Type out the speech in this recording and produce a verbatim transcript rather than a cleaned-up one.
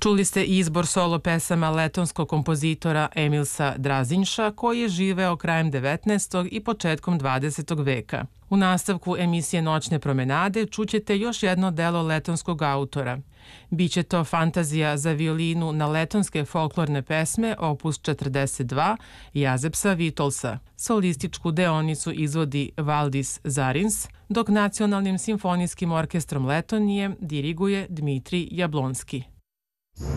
Čuli ste izbor solo pesama letonskog kompozitora Emilsa Drazinša, koji je živeo krajem devetnaestog i početkom dvadesetog veka. U nastavku emisije Noćne promenade čućete još jedno delo letonskog autora. Biće to fantazija za violinu na letonske folklorne pesme opus četrdeset dva Jazepsa Vitolsa. Solističku deonicu izvodi Valdis Zarins, dok Nacionalnim simfonijskim orkestrom Letonije diriguje Dmitrij Jablonski.